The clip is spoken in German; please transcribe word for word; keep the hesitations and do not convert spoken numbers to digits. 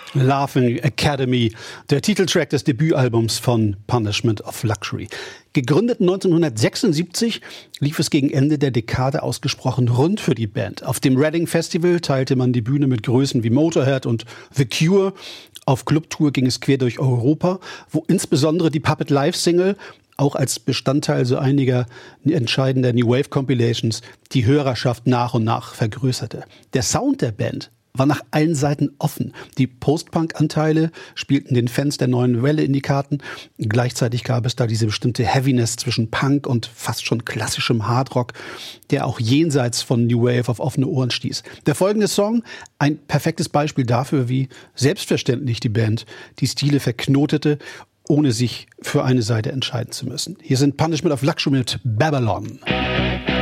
Laughing Academy, der Titeltrack des Debütalbums von Punishment of Luxury. Gegründet neunzehnhundertsechsundsiebzig, lief es gegen Ende der Dekade ausgesprochen rund für die Band. Auf dem Reading Festival teilte man die Bühne mit Größen wie Motorhead und The Cure. Auf Clubtour ging es quer durch Europa, wo insbesondere die Puppet Live-Single auch als Bestandteil so einiger entscheidender New Wave Compilations die Hörerschaft nach und nach vergrößerte. Der Sound der Band war nach allen Seiten offen. Die Post-Punk-Anteile spielten den Fans der neuen Welle in die Karten. Gleichzeitig gab es da diese bestimmte Heaviness zwischen Punk und fast schon klassischem Hardrock, der auch jenseits von New Wave auf offene Ohren stieß. Der folgende Song, ein perfektes Beispiel dafür, wie selbstverständlich die Band die Stile verknotete, ohne sich für eine Seite entscheiden zu müssen. Hier sind Punishment of Luxury mit Babylon.